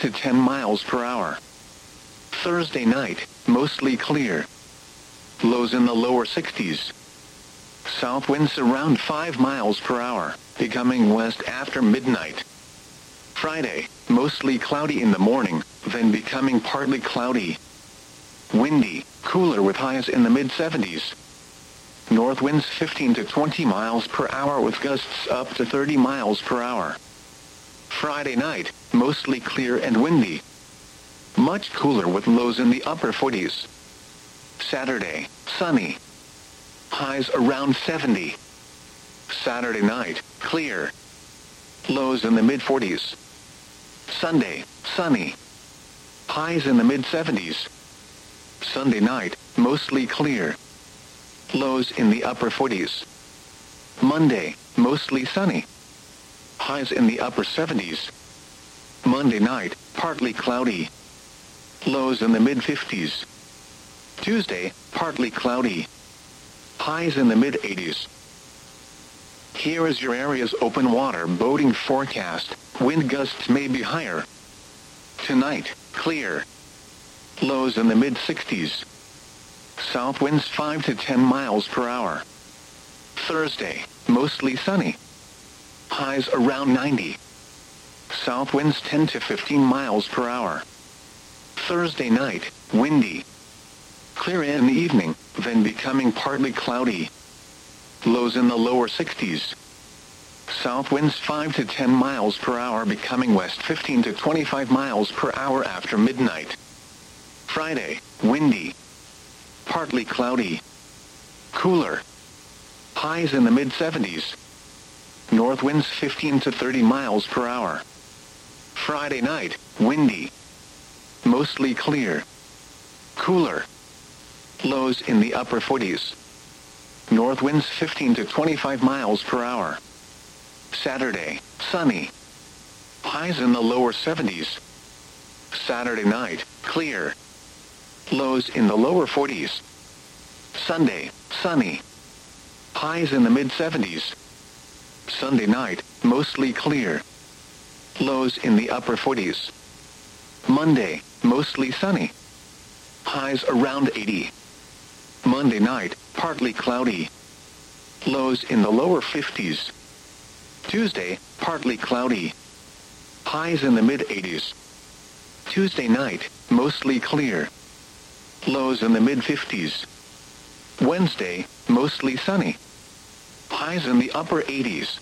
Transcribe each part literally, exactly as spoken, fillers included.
to ten miles per hour. Thursday night, mostly clear. Lows in the lower sixties. South winds around five miles per hour, becoming west after midnight. Friday, mostly cloudy in the morning, then becoming partly cloudy. Windy, cooler with highs in the mid seventies. North winds fifteen to twenty miles per hour with gusts up to thirty miles per hour. Friday night, mostly clear and windy. Much cooler with lows in the upper forties. Saturday, sunny. Highs around seventy. Saturday night, clear. Lows in the mid forties. Sunday, sunny. Highs in the mid seventies. Sunday night, mostly clear. Lows in the upper forties. Monday, mostly sunny. Highs in the upper seventies. Monday night, partly cloudy. Lows in the mid fifties. Tuesday, partly cloudy. Highs in the mid eighties. Here is your area's open water boating forecast. Wind gusts may be higher. Tonight, clear. Lows in the mid sixties. South winds five to ten miles per hour. Thursday, mostly sunny. Highs around ninety. South winds ten to fifteen miles per hour. Thursday night, windy. Clear in the evening, then becoming partly cloudy. Lows in the lower sixties. South winds five to ten miles per hour becoming west fifteen to twenty-five miles per hour after midnight. Friday, windy. Partly cloudy. Cooler. Highs in the mid seventies. North winds fifteen to thirty miles per hour. Friday night, windy. Mostly clear. Cooler. Lows in the upper forties. North winds fifteen to twenty-five miles per hour. Saturday, sunny. Highs in the lower seventies. Saturday night, clear. Lows in the lower forties. Sunday, sunny. Highs in the mid seventies. Sunday night, mostly clear. Lows in the upper forties. Monday, mostly sunny. Highs around eighty. Monday night, partly cloudy. Lows in the lower fifties. Tuesday, partly cloudy. Highs in the mid eighties. Tuesday night, mostly clear. Lows in the mid fifties. Wednesday, mostly sunny. Highs in the upper eighties.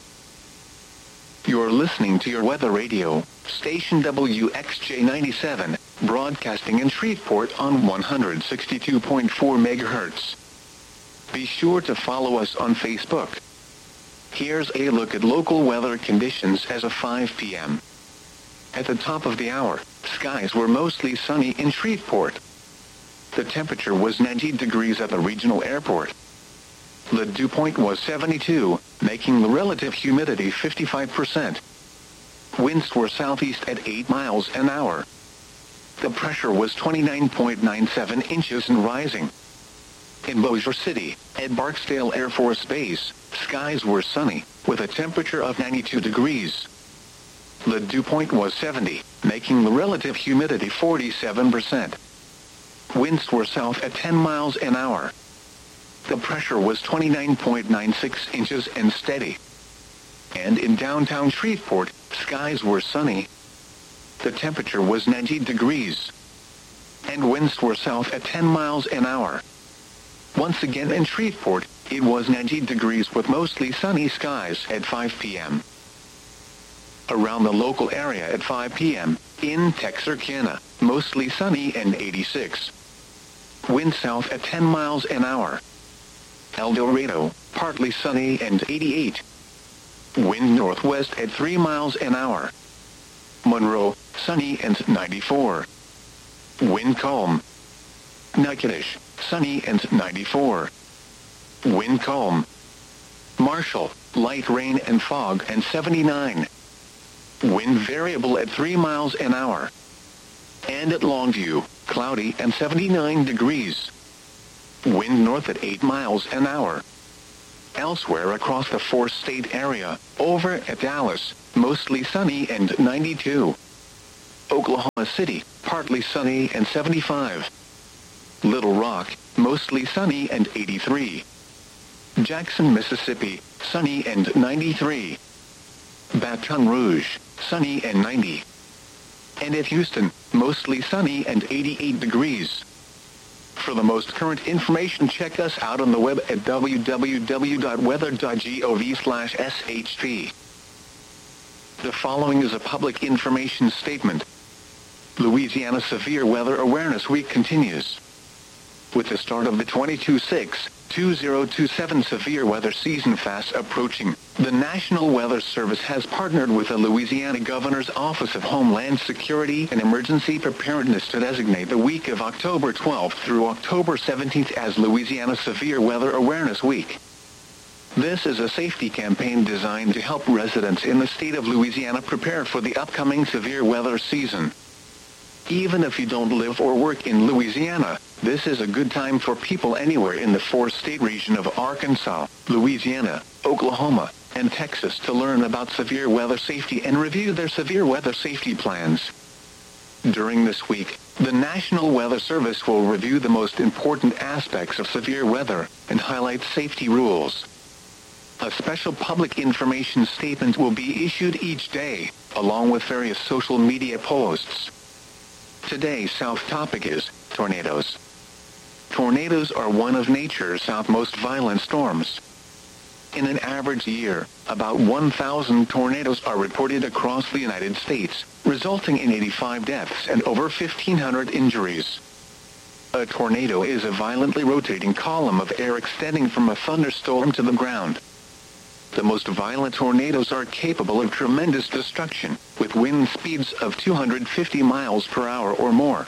You're listening to your weather radio, station W X J ninety-seven, broadcasting in Shreveport on one hundred sixty-two point four megahertz. Be sure to follow us on Facebook. Here's a look at local weather conditions as of five p m At the top of the hour, skies were mostly sunny in Shreveport. The temperature was ninety degrees at the regional airport. The dew point was seventy-two, making the relative humidity fifty-five percent. Winds were southeast at eight miles an hour. The pressure was twenty-nine point nine seven inches and rising. In Bossier City, at Barksdale Air Force Base, skies were sunny, with a temperature of ninety-two degrees. The dew point was seventy, making the relative humidity forty-seven percent. Winds were south at ten miles an hour. The pressure was twenty-nine point nine six inches and steady. And in downtown Shreveport, skies were sunny. The temperature was ninety degrees. And winds were south at ten miles an hour. Once again in Shreveport, it was ninety degrees with mostly sunny skies at five p m Around the local area at five p m, in Texarkana, mostly sunny and eighty-six. Wind south at ten miles an hour. El Dorado, partly sunny and eighty-eight. Wind northwest at three miles an hour. Monroe, sunny and ninety-four. Wind calm. Natchitoches, sunny and ninety-four. Wind calm. Marshall, light rain and fog and seventy-nine. Wind variable at three miles an hour. And at Longview, cloudy and seventy-nine degrees. Wind north at eight miles an hour. Elsewhere across the four-state area, over at Dallas, mostly sunny and ninety-two. Oklahoma City, partly sunny and seventy-five. Little Rock, mostly sunny and eighty-three. Jackson, Mississippi, sunny and ninety-three. Baton Rouge, sunny and ninety. And at Houston, mostly sunny and eighty-eight degrees. For the most current information, check us out on the web at w w w dot weather dot gov slash s h p. The following is a public information statement. Louisiana Severe Weather Awareness Week continues. With the start of the twenty-two six twenty twenty-seven severe weather season fast approaching, the National Weather Service has partnered with the Louisiana Governor's Office of Homeland Security and Emergency Preparedness to designate the week of October twelfth through October seventeenth as Louisiana Severe Weather Awareness Week. This is a safety campaign designed to help residents in the state of Louisiana prepare for the upcoming severe weather season. Even if you don't live or work in Louisiana, this is a good time for people anywhere in the four-state region of Arkansas, Louisiana, Oklahoma, and Texas to learn about severe weather safety and review their severe weather safety plans. During this week, the National Weather Service will review the most important aspects of severe weather and highlight safety rules. A special public information statement will be issued each day, along with various social media posts. Today's South topic is tornadoes. Tornadoes are one of nature's most violent storms. In an average year, about one thousand tornadoes are reported across the United States, resulting in eighty-five deaths and over fifteen hundred injuries. A tornado is a violently rotating column of air extending from a thunderstorm to the ground. The most violent tornadoes are capable of tremendous destruction, with wind speeds of two hundred fifty miles per hour or more.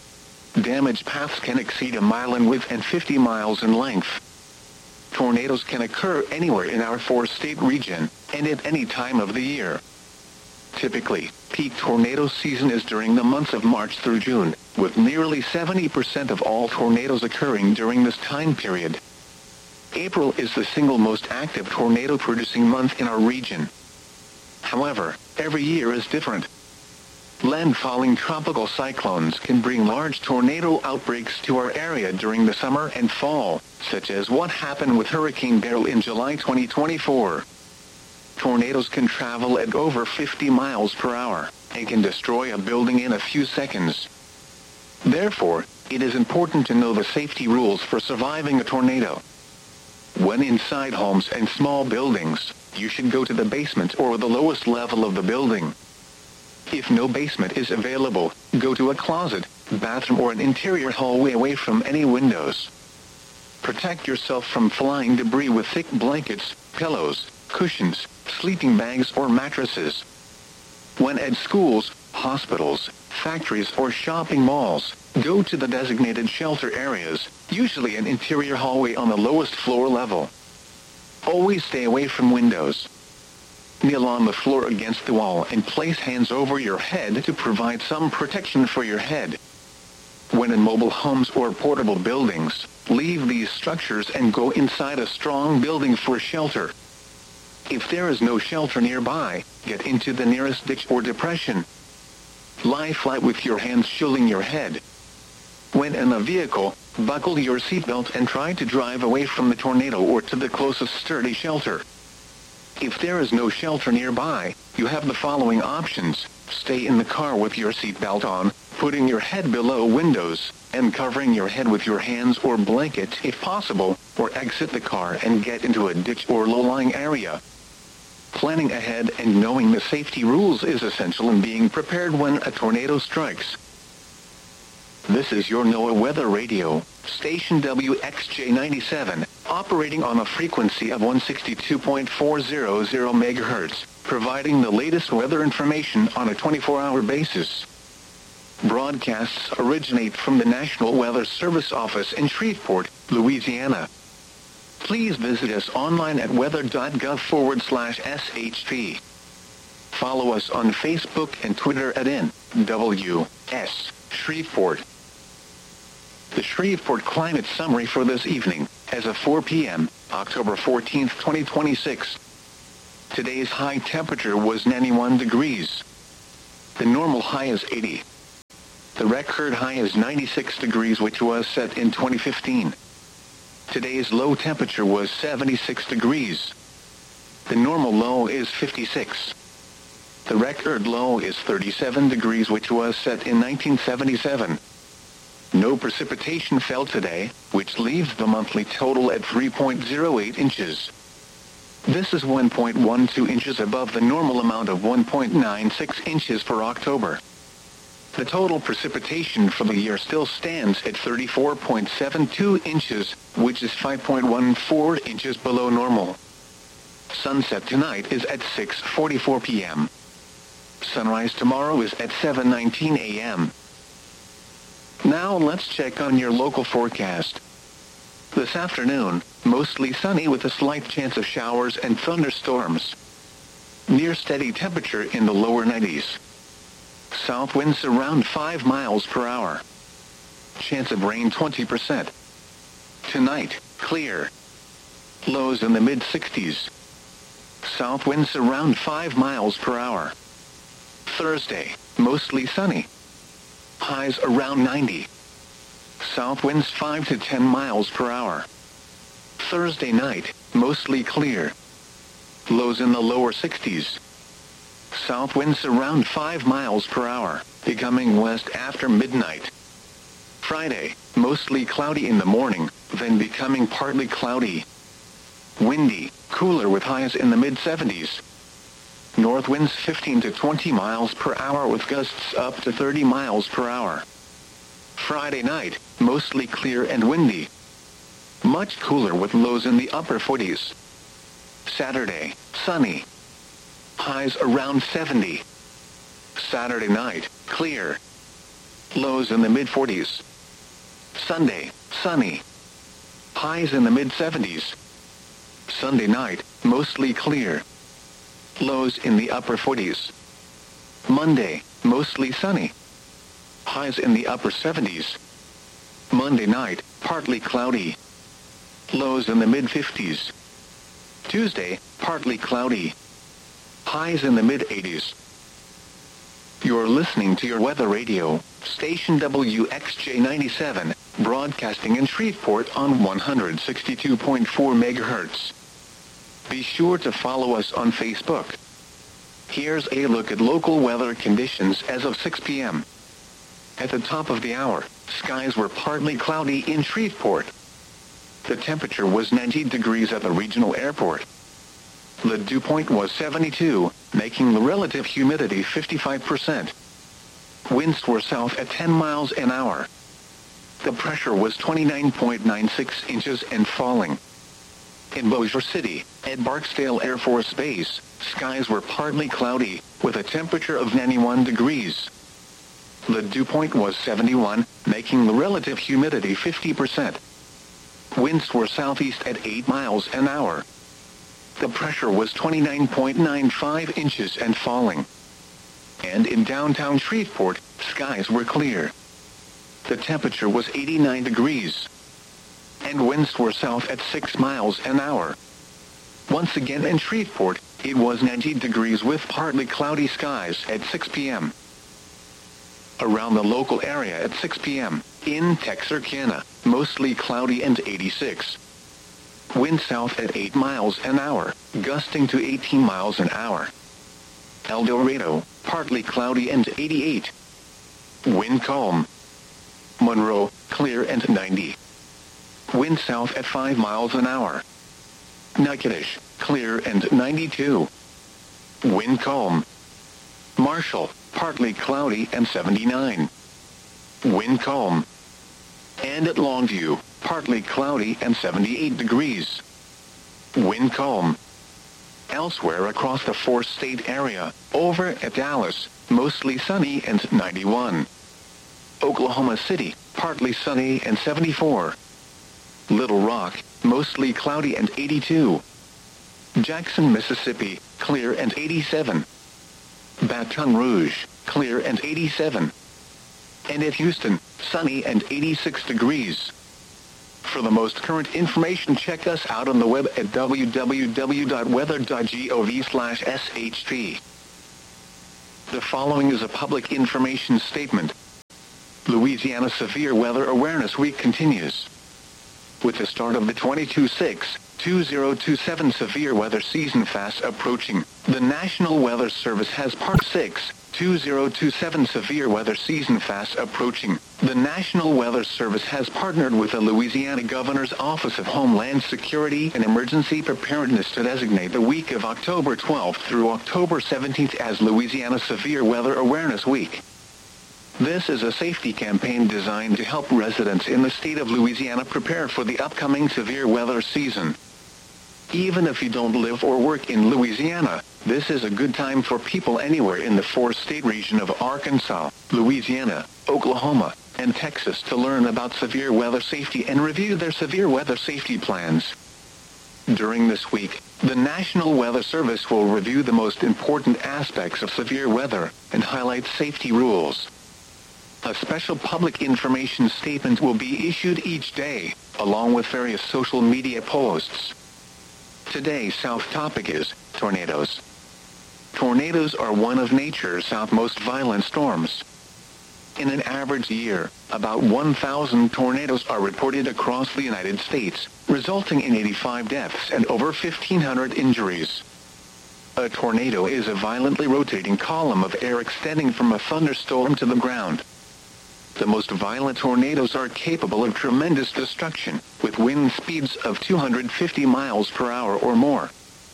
Damage paths can exceed a mile in width and fifty miles in length. Tornadoes can occur anywhere in our four-state region, and at any time of the year. Typically, peak tornado season is during the months of March through June, with nearly seventy percent of all tornadoes occurring during this time period. April is the single most active tornado-producing month in our region. However, every year is different. Landfalling tropical cyclones can bring large tornado outbreaks to our area during the summer and fall, such as what happened with Hurricane Beryl in July twenty twenty-four. Tornadoes can travel at over fifty miles per hour and can destroy a building in a few seconds. Therefore, it is important to know the safety rules for surviving a tornado. When inside homes and small buildings, you should go to the basement or the lowest level of the building. If no basement is available, go to a closet, bathroom, or an interior hallway away from any windows. Protect yourself from flying debris with thick blankets, pillows, cushions, sleeping bags, or mattresses. When at schools, hospitals, factories, or shopping malls, go to the designated shelter areas, usually an interior hallway on the lowest floor level. Always stay away from windows. Kneel on the floor against the wall and place hands over your head to provide some protection for your head. When in mobile homes or portable buildings, leave these structures and go inside a strong building for shelter. If there is no shelter nearby, get into the nearest ditch or depression. Lie flat with your hands shielding your head. When in a vehicle, buckle your seatbelt and try to drive away from the tornado or to the closest sturdy shelter. If there is no shelter nearby, you have the following options: stay in the car with your seatbelt on, putting your head below windows, and covering your head with your hands or blanket if possible, or exit the car and get into a ditch or low-lying area. Planning ahead and knowing the safety rules is essential in being prepared when a tornado strikes. This is your NOAA Weather Radio, station W X J ninety-seven, operating on a frequency of one sixty-two point four hundred megahertz, providing the latest weather information on a twenty-four hour basis. Broadcasts originate from the National Weather Service office in Shreveport, Louisiana. Please visit us online at weather.gov forward slash SHP. Follow us on Facebook and Twitter at N W S Shreveport. The Shreveport Climate Summary for this evening, as of four p m, October fourteenth, twenty twenty-six. Today's high temperature was ninety-one degrees. The normal high is eighty. The record high is ninety-six degrees, which was set in twenty fifteen. Today's low temperature was seventy-six degrees. The normal low is fifty-six. The record low is thirty-seven degrees, which was set in nineteen seventy-seven. No precipitation fell today, which leaves the monthly total at three point zero eight inches. This is one point one two inches above the normal amount of one point nine six inches for October. The total precipitation for the year still stands at thirty-four point seven two inches, which is five point one four inches below normal. Sunset tonight is at six forty-four p m Sunrise tomorrow is at seven nineteen a m Now let's check on your local forecast. This afternoon, mostly sunny with a slight chance of showers and thunderstorms. Near steady temperature in the lower nineties. South winds around five miles per hour. Chance of rain twenty percent. Tonight, clear. Lows in the mid sixties. South winds around five miles per hour. Thursday, mostly sunny. Highs around ninety. South winds five to ten miles per hour. Thursday night, mostly clear. Lows in the lower sixties. South winds around five miles per hour, becoming west after midnight. Friday, mostly cloudy in the morning, then becoming partly cloudy. Windy, cooler with highs in the mid seventies. North winds fifteen to twenty miles per hour with gusts up to thirty miles per hour. Friday night, mostly clear and windy. Much cooler with lows in the upper forties. Saturday, sunny. Highs around seventy. Saturday night, clear. Lows in the mid forties. Sunday, sunny. Highs in the mid seventies. Sunday night, mostly clear. Lows in the upper forties. Monday, mostly sunny. Highs in the upper seventies. Monday night, partly cloudy. Lows in the mid fifties. Tuesday, partly cloudy. Highs in the mid eighties. You're listening to your weather radio, station W X J ninety-seven, broadcasting in Shreveport on one hundred sixty-two point four megahertz. Be sure to follow us on Facebook. Here's a look at local weather conditions as of six p m At the top of the hour, skies were partly cloudy in Shreveport. The temperature was ninety degrees at the regional airport. The dew point was seventy-two, making the relative humidity fifty-five percent. Winds were south at ten miles an hour. The pressure was twenty-nine point nine six inches and falling. In Bossier City, at Barksdale Air Force Base, skies were partly cloudy, with a temperature of ninety-one degrees. The dew point was seventy-one, making the relative humidity fifty percent. Winds were southeast at eight miles an hour. The pressure was twenty-nine point nine five inches and falling. And in downtown Shreveport, skies were clear. The temperature was eighty-nine degrees. And winds were south at six miles an hour. Once again in Shreveport, it was ninety degrees with partly cloudy skies at six p m Around the local area at six p m, in Texarkana, mostly cloudy and eighty-six. Wind south at eight miles an hour, gusting to eighteen miles an hour. El Dorado, partly cloudy and eighty-eight. Wind calm. Monroe, clear and ninety. Wind south at five miles an hour. Natchitoches, clear and ninety-two. Wind calm. Marshall, partly cloudy and seventy-nine. Wind calm. And at Longview, partly cloudy and seventy-eight degrees. Wind calm. Elsewhere across the four-state area, over at Dallas, mostly sunny and ninety-one. Oklahoma City, partly sunny and seventy-four. Little Rock, mostly cloudy and eighty-two. Jackson, Mississippi, clear and eighty-seven. Baton Rouge, clear and eighty-seven. And at Houston, sunny and eighty-six degrees. For the most current information, check us out on the web at w w w dot weather dot gov slash s h p. The following is a public information statement. Louisiana Severe Weather Awareness Week continues. With the start of the twenty-two six twenty twenty-seven severe weather season fast approaching, the National Weather Service has Part six twenty twenty-seven severe weather season fast approaching. The National Weather Service has partnered with the Louisiana Governor's Office of Homeland Security and Emergency Preparedness to designate the week of October twelfth through October seventeenth as Louisiana Severe Weather Awareness Week. This is a safety campaign designed to help residents in the state of Louisiana prepare for the upcoming severe weather season. Even if you don't live or work in Louisiana, this is a good time for people anywhere in the four-state region of Arkansas, Louisiana, Oklahoma, and Texas to learn about severe weather safety and review their severe weather safety plans. During this week, the National Weather Service will review the most important aspects of severe weather and highlight safety rules. A special public information statement will be issued each day, along with various social media posts. Today's South topic is tornadoes. Tornadoes are one of nature's most violent storms. In an average year, about one thousand tornadoes are reported across the United States, resulting in eighty-five deaths and over fifteen hundred injuries. A tornado is a violently rotating column of air extending from a thunderstorm to the ground. The most violent tornadoes are capable of tremendous destruction, with wind speeds of two hundred fifty miles per hour or more.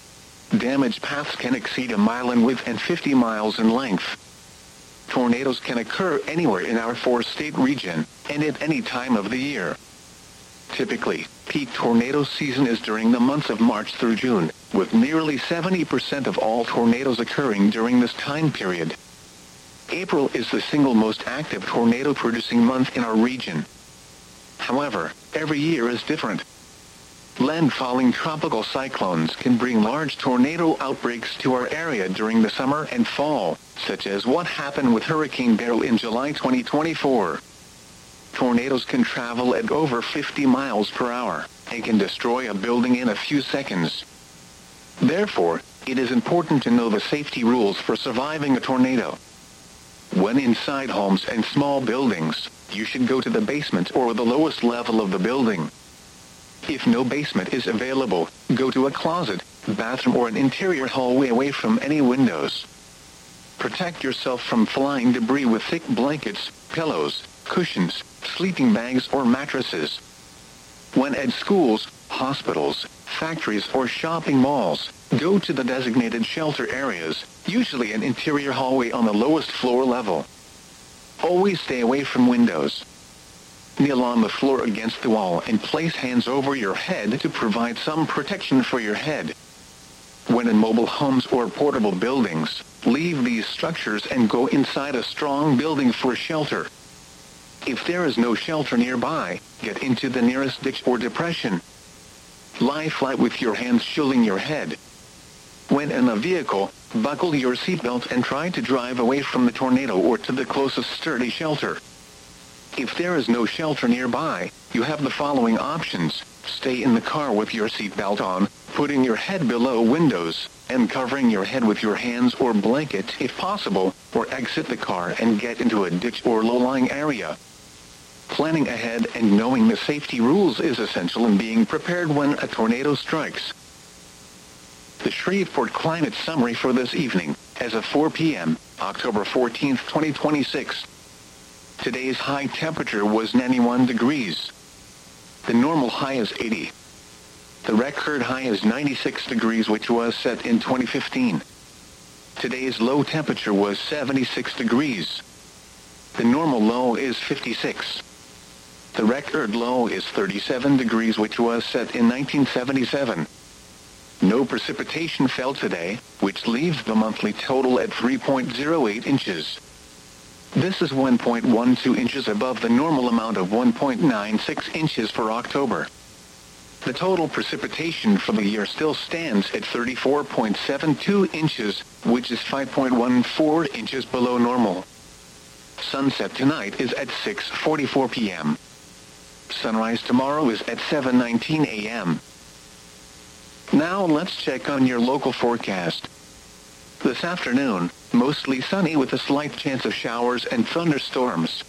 Damage paths can exceed a mile in width and fifty miles in length. Tornadoes can occur anywhere in our four-state region, and at any time of the year. Typically, peak tornado season is during the months of March through June, with nearly seventy percent of all tornadoes occurring during this time period. April is the single most active tornado-producing month in our region. However, every year is different. Landfalling tropical cyclones can bring large tornado outbreaks to our area during the summer and fall, such as what happened with Hurricane Beryl in July twenty twenty-four. Tornadoes can travel at over fifty miles per hour and can destroy a building in a few seconds. Therefore, it is important to know the safety rules for surviving a tornado. When inside homes and small buildings, you should go to the basement or the lowest level of the building. If no basement is available, go to a closet, bathroom or an interior hallway away from any windows. Protect yourself from flying debris with thick blankets, pillows, cushions, sleeping bags or mattresses. When at schools, hospitals, factories or shopping malls, go to the designated shelter areas, usually an interior hallway on the lowest floor level. Always stay away from windows. Kneel on the floor against the wall and place hands over your head to provide some protection for your head. When in mobile homes or portable buildings, leave these structures and go inside a strong building for shelter. If there is no shelter nearby, get into the nearest ditch or depression. Lie flat with your hands shielding your head. When in a vehicle, buckle your seatbelt and try to drive away from the tornado or to the closest sturdy shelter. If there is no shelter nearby, you have the following options: stay in the car with your seatbelt on, putting your head below windows, and covering your head with your hands or blanket if possible, or exit the car and get into a ditch or low-lying area. Planning ahead and knowing the safety rules is essential in being prepared when a tornado strikes. The Shreveport Climate Summary for this evening, as of four p m, October fourteenth, twenty twenty-six. Today's high temperature was ninety-one degrees. The normal high is eighty. The record high is ninety-six degrees, which was set in twenty fifteen. Today's low temperature was seventy-six degrees. The normal low is fifty-six. The record low is thirty-seven degrees, which was set in nineteen seventy-seven. No precipitation fell today, which leaves the monthly total at three point zero eight inches. This is one point one two inches above the normal amount of one point nine six inches for October. The total precipitation for the year still stands at thirty-four point seven two inches, which is five point one four inches below normal. Sunset tonight is at six forty-four p m Sunrise tomorrow is at seven nineteen a m Now let's check on your local forecast. This afternoon, mostly sunny with a slight chance of showers and thunderstorms.